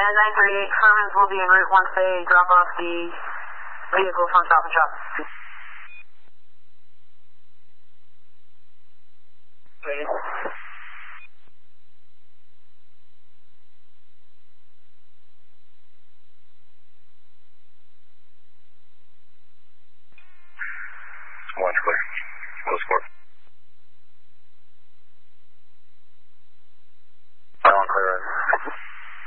938, Hermans will be en route once they drop off the vehicle from Stop and Shop. Ready? One's clear.